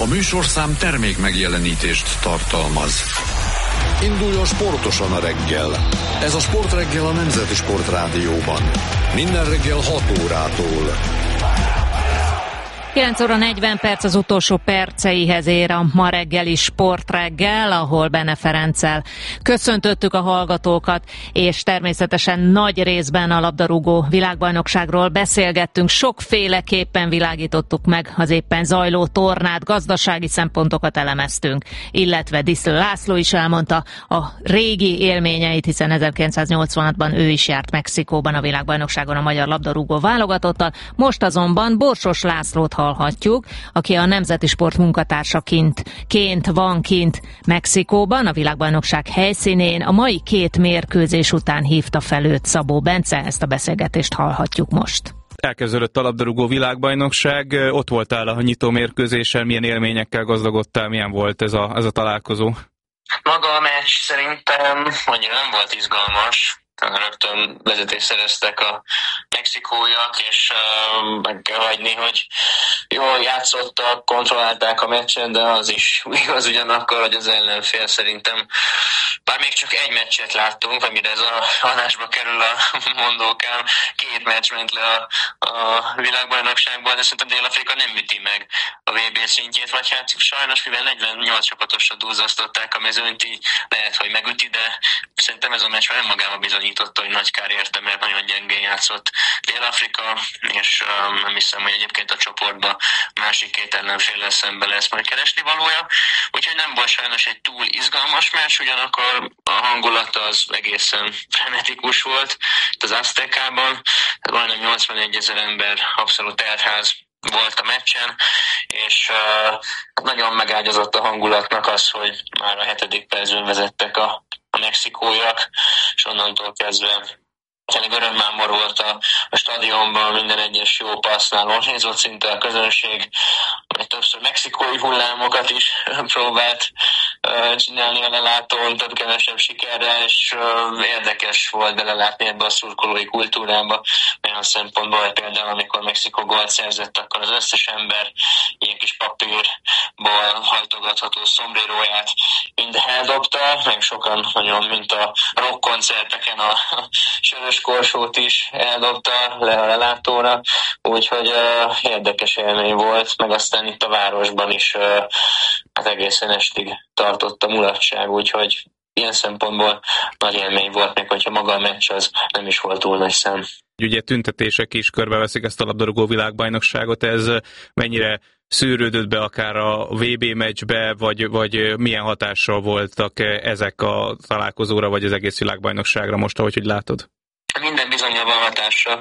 A műsorszám termék megjelenítést tartalmaz. Induljon sportosan a reggel. Ez a Sportreggel a Nemzeti Sportrádióban. Minden reggel 6 órától. 9 óra 40 perc az utolsó perceihez ér a ma reggeli Sportreggel, ahol Bene Ferenccel köszöntöttük a hallgatókat, és természetesen nagy részben a labdarúgó világbajnokságról beszélgettünk. Sokféleképpen világítottuk meg az éppen zajló tornát, gazdasági szempontokat elemeztünk, illetve Diszlő László is elmondta a régi élményeit, hiszen 1986-ban ő is járt Mexikóban a világbajnokságon a magyar labdarúgó válogatottal. Most azonban Borsos Lászlót hallhatjuk, aki a Nemzeti Sport munkatársaként van kint Mexikóban, a világbajnokság helyszínén. A mai 2 mérkőzés után hívta fel őt Szabó Bence, ezt a beszélgetést hallhatjuk most. Elkezdődött a labdarúgó világbajnokság, ott voltál a nyitó mérkőzésen, milyen élményekkel gazdagodtál, milyen volt ez a találkozó? Maga a meccs szerintem annyira nem volt izgalmas. Rögtön vezetést szereztek a mexikóiak, és meg kell hagyni, hogy jól játszottak, kontrollálták a meccset, de az is igaz ugyanakkor, hogy az ellenfél szerintem bár még csak egy meccset láttunk, amire ez a adásba kerül a mondókám, 2 meccs ment le a világbajnokságból, de szerintem Dél-Afrika nem üti meg a VB szintjét, vagy hát sajnos, mivel 48 csapatosra duzzasztották a mezőnyt, így lehet, hogy megüti, de szerintem ez a meccs már önmagában bizonyította, hogy nagy kár érte, mert nagyon gyengén játszott Dél-Afrika, és nem hiszem, hogy egyébként a csoportban másik 2 ellenféllel szemben lesz majd keresni valója. Úgyhogy nem volt sajnos egy túl izgalmas meccs, ugyanakkor a hangulat az egészen frenetikus volt itt az Aztekában. Majdnem 81 000 ember, abszolút teltház volt a meccsen, és nagyon megágyazott a hangulatnak az, hogy már a 7. percben vezettek a mexikóiak, és onnantól kezdve tényleg örömmámor volt a stadionban, minden egyes jó passznál ornézott szinte a közönség, amely többször mexikói hullámokat is próbált csinálni a lelátón, több kevesebb sikerrel, és érdekes volt belelátni ebbe a szurkolói kultúrába, olyan szempontból, hogy például amikor Mexikó gólt szerzett, akkor az összes ember ilyen kis papírból hajtogatható szombréróját mind eldobta, meg sokan nagyon, mint a rock koncerteken a sörös korsót is eldobta le a lelátóra, úgyhogy érdekes élmény volt, meg aztán itt a városban is hát egészen estig tartott a mulatság, úgyhogy ilyen szempontból nagy élmény volt, még hogyha maga a meccs az nem is volt túl nagy szám. Ugye tüntetések is körbeveszik ezt a labdarúgó világbajnokságot, ez mennyire szűrődött be akár a VB meccsbe, vagy milyen hatással voltak ezek a találkozóra, vagy az egész világbajnokságra most, ahogy látod? Minden bizonnyal van hatása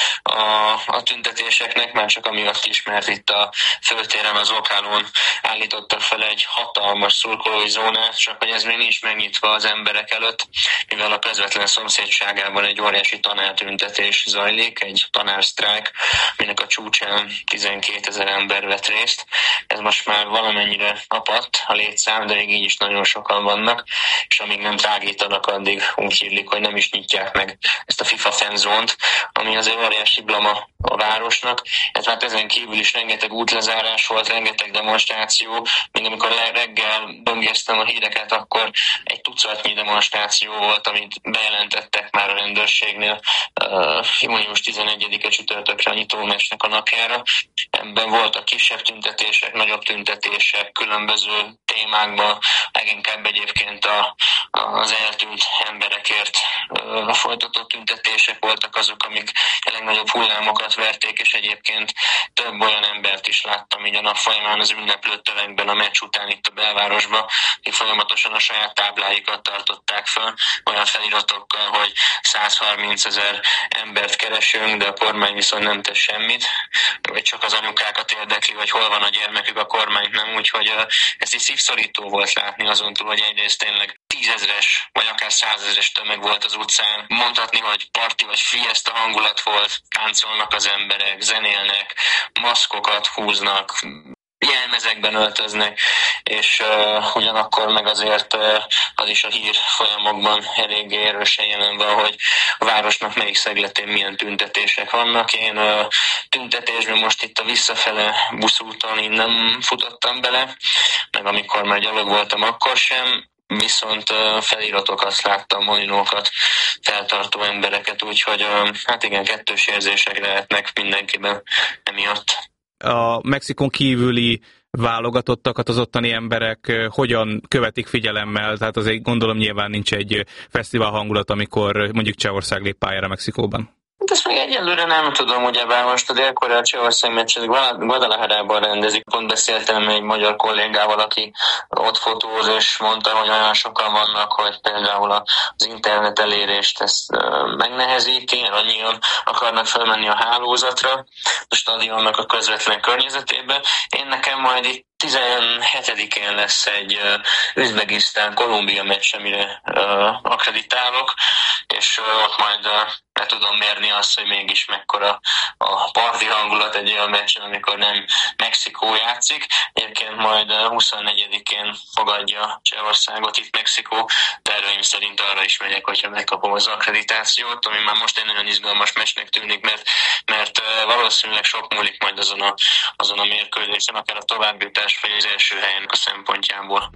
a tüntetéseknek, már csak amiatt is, mert itt a főtéren, az Okhálón állítottak fel egy hatalmas szurkolói zónát, csak hogy ez még nincs megnyitva az emberek előtt, mivel a közvetlen szomszédságában egy óriási tanártüntetés zajlik, egy tanársztrájk, aminek a csúcsán 12 000 ember vett részt. Ez most már valamennyire apadt a létszám, de még így is nagyon sokan vannak, és amíg nem tágítanak, addig úgy hírlik, hogy nem is nyitják meg ezt a FIFA fanzónt, ami azért óriási blama a városnak. Ez hát ezen kívül is rengeteg útlezárás volt, rengeteg demonstráció. Még amikor reggel böngésztem a híreket, akkor egy tucatnyi demonstráció volt, amit bejelentettek már a rendőrségnél június 11-e csütörtökre a nyitómeccsnek a napjára. Ebben voltak kisebb tüntetések, nagyobb tüntetések, különböző témákban, leginkább egyébként az eltűnt emberekért folytatott tüntetések voltak azok, amik a legnagyobb hullámokat verték, és egyébként több olyan embert is láttam így a nap folyamán az ünneplő tömegben a meccs után itt a belvárosban, akik folyamatosan a saját tábláikat tartották föl, olyan feliratokkal, hogy 130 000 embert keresünk, de a kormány viszont nem tesz semmit, vagy csak az anyukákat érdekli, hogy hol van a gyermekük, a kormányt nem, úgyhogy ez is szívszorító volt látni azon túl, hogy egyrészt tényleg 10 000-es, vagy akár 100 000-es tömeg volt az utcán. Mondhatni, hogy parti vagy fiesta hangulat volt, táncolnak az emberek, zenélnek, maszkokat húznak, ezekben öltöznek, és ugyanakkor meg azért az is a hír folyamokban eléggé erősen jelen van, hogy a városnak melyik szegletén milyen tüntetések vannak. Én tüntetésben most itt a visszafele buszúton én nem futottam bele, meg amikor már gyalog voltam, akkor sem, viszont feliratokat láttam, molinókat, feltartó embereket, úgyhogy hát igen, kettős érzések lehetnek mindenkiben emiatt. A Mexikón kívüli válogatottakat az ottani emberek hogyan követik figyelemmel? Tehát azért gondolom nyilván nincs egy fesztivál hangulat, amikor mondjuk Csehország lép pályára Mexikóban. Ezt még egyelőre nem tudom, ugyebár most a Dél-Korea Csehország meccset Guadalajarában rendezik. Pont beszéltem egy magyar kollégával, aki ott fotóz, és mondta, hogy olyan sokan vannak, hogy például az internet elérést ezt megnehezíti, annyian akarnak felmenni a hálózatra, a stadionnak a közvetlen környezetében. Én nekem majd itt 17-én lesz egy Üzbegisztán-Kolumbia meccs, amire akkreditálok, és ott majd le tudom mérni azt, hogy mégis mekkora a parti hangulat egy olyan meccsen, amikor nem Mexikó játszik. Egyébként majd 24-én fogadja Csehországot itt Mexikó, terveim szerint arra is megyek, hogyha megkapom az akkreditációt, ami már most egy nagyon izgalmas meccsnek tűnik, mert valószínűleg sok múlik majd azon a mérkőzésen, akár a továbbjutás vagy az első helyen a szempontjából.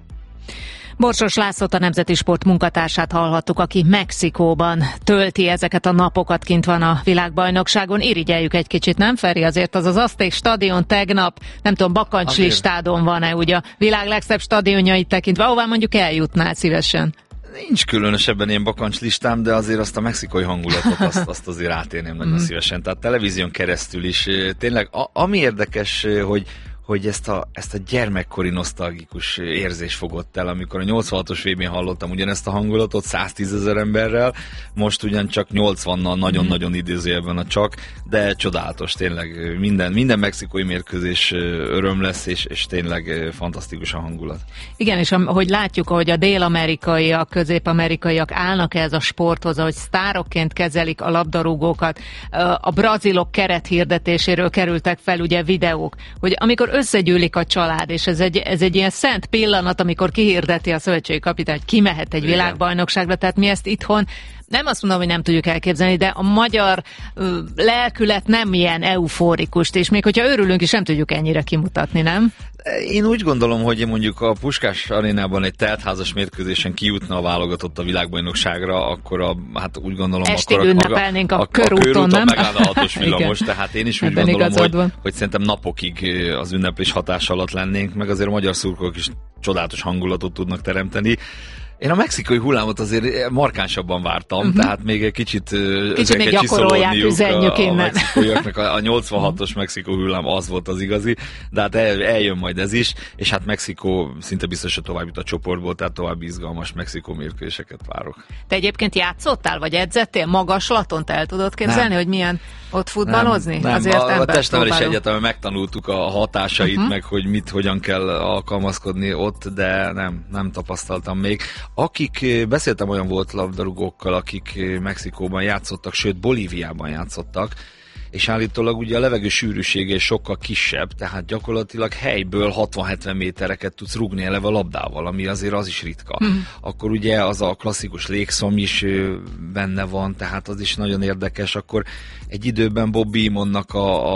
Borsos Lászlót, a Nemzeti Sport munkatársát hallhattuk, aki Mexikóban tölti ezeket a napokat, kint van a világbajnokságon. Irigyeljük egy kicsit, nem Feri? Azért az Azték stadion tegnap, nem tudom, bakancslistádon van-e, ugye a világ legszebb stadionjait tekintve, ahová mondjuk eljutnál szívesen? Nincs különösebben ilyen bakancslistám, de azért azt a mexikói hangulatot azt azért átérném nagyon szívesen. Tehát televízión keresztül is tényleg, ami érdekes, hogy ezt a gyermekkori nosztalgikus érzés fogott el, amikor a 86-os VB-n hallottam ugyanezt a hangulatot 110 000 emberrel, most ugyancsak 80-nal nagyon-nagyon idézőjelben a csak, de csodálatos, tényleg minden mexikói mérkőzés öröm lesz, és tényleg fantasztikus a hangulat. Igen, és ahogy látjuk, hogy a dél-amerikaiak, közép-amerikaiak állnak ez a sporthoz, ahogy sztárokként kezelik a labdarúgókat, a brazilok kerethirdetéséről kerültek fel ugye videók, hogy amikor összegyűlik a család, és ez egy ilyen szent pillanat, amikor kihirdeti a szövetségi kapitány, hogy ki mehet egy világbajnokságra, tehát mi ezt itthon nem azt mondom, hogy nem tudjuk elképzelni, de a magyar lelkület nem ilyen eufórikust, és még hogyha örülünk is, nem tudjuk ennyire kimutatni, nem? Én úgy gondolom, hogy mondjuk a Puskás arénában egy teltházas mérkőzésen kijutna a válogatott a világbajnokságra, akkor hát úgy gondolom, estig akkor ünnepelnénk a körúton, nem? Megállna a 6-os villamos, tehát én is úgy ebben gondolom, hogy szerintem napokig az ünneplés hatás alatt lennénk, meg azért a magyar szurkolók is csodálatos hangulatot tudnak teremteni. Én a mexikai hullámot azért markánsabban vártam, tehát még egy kicsit még gyakorolják, üzenjük a innen. mexikóiaknak. A 86-os Mexikó hullám az volt az igazi, de hát eljön majd ez is, és hát Mexikó szinte biztos, hogy tovább jut a csoportból, tehát további izgalmas Mexikó mérkőzéseket várok. Te egyébként játszottál, vagy edzettél magaslaton? Te el tudod képzelni, hogy milyen ott futballozni? Nem. Azért a testnevelési egyetemen megtanultuk a hatásait, meg hogy hogyan kell alkalmazkodni ott, de nem tapasztaltam még. Beszéltem olyan volt labdarúgókkal, akik Mexikóban játszottak, sőt Bolíviában játszottak, és állítólag ugye a levegő sűrűsége sokkal kisebb, tehát gyakorlatilag helyből 60-70 métereket tudsz rúgni eleve a labdával, ami azért az is ritka. Akkor ugye az a klasszikus légszom is benne van, tehát az is nagyon érdekes. Akkor egy időben Bob Beamonnak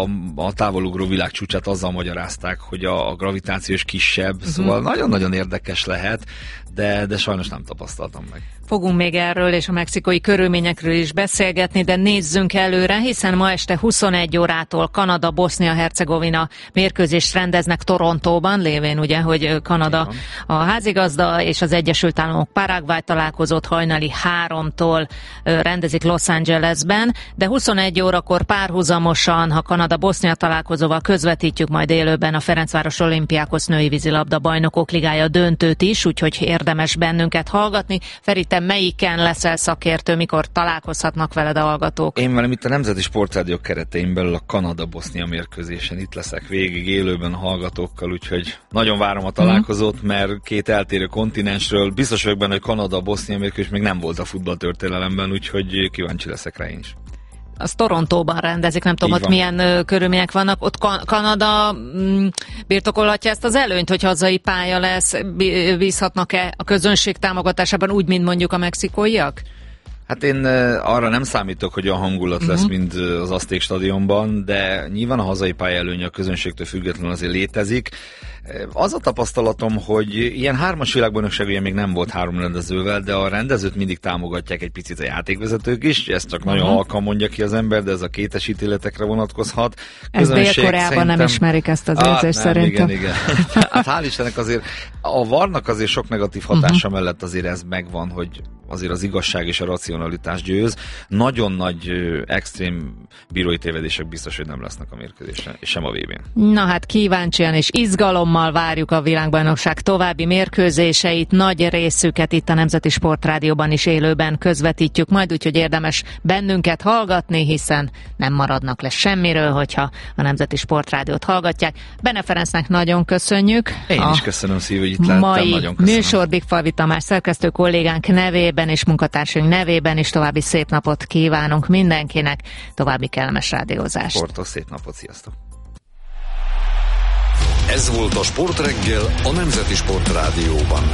a távolugró világcsúcsát azzal magyarázták, hogy a gravitációs kisebb, szóval nagyon-nagyon érdekes lehet, de sajnos nem tapasztaltam meg. Fogunk még erről és a mexikói körülményekről is beszélgetni, de nézzünk előre, hiszen ma este 21 órától Kanada-Bosznia-Hercegovina mérkőzést rendeznek Torontóban, lévén ugye, hogy Kanada a házigazda, és az Egyesült Államok Paraguay találkozót hajnali 3-tól rendezik Los Angelesben, de 21 órakor párhuzamosan, ha Kanada-Bosznia találkozóval közvetítjük majd élőben a Ferencváros Olimpiákos női vízilabda bajnokok ligája döntőt is, úgyhogy érdemes bennünket hallgatni. Feri, te melyiken leszel szakértő, mikor találkozhatnak veled a hallgatók? Én velem itt a Nemzeti Sportrádió keretein belül a Kanada-Bosznia mérkőzésen itt leszek végig élőben a hallgatókkal, úgyhogy nagyon várom a találkozót, mert két eltérő kontinensről, biztos vagyok benne, hogy Kanada-Bosznia mérkőzés még nem volt a futballtörténelemben, úgyhogy kíváncsi leszek rá én is. az Torontóban rendezik, nem tudom, ott milyen körülmények vannak. Ott Kanada birtokolhatja ezt az előnyt, hogy hazai pálya lesz, bízhatnak-e a közönség támogatásában úgy, mint mondjuk a mexikóiak? Hát én arra nem számítok, hogy a hangulat lesz, mint az Azték stadionban, de nyilván a hazai pálya előnye a közönségtől függetlenül azért létezik. Az a tapasztalatom, hogy ilyen 3-as világbajnokság ugye még nem volt 3 rendezővel, de a rendezőt mindig támogatják egy picit a játékvezetők is, ezt csak nagyon halkan mondja ki az ember, de ez a kétes ítéletekre vonatkozhat. Ez Dél-Koreában nem ismerik ezt az érzést szerintem. Igen. Hát hál' Istennek azért a VAR-nak azért sok negatív hatása mellett azért ez megvan, hogy azért az igazság és a racionalitás győz. Nagyon nagy, extrém bírói tévedések biztos, hogy nem lesznek a mérkőzésen, és sem a VB-n. Na hát kíváncsian és izgalommal várjuk a világbajnokság további mérkőzéseit, nagy részüket itt a Nemzeti Sportrádióban is élőben közvetítjük majd, úgyhogy érdemes bennünket hallgatni, hiszen nem maradnak le semmiről, hogyha a Nemzeti Sportrádiót hallgatják. Bene Ferencnek nagyon köszönjük. Én is köszönöm szívül, hogy itt lehettem. Nagyon köszönöm. Műsor Bigfalvi Tamás szerkesztő kollégánk nevében és munkatársunk nevében is további szép napot kívánunk mindenkinek, további kellemes rádiózást. Sportos szép napot, sziasztok! Ez volt a Sportreggel a Nemzeti Sportrádióban.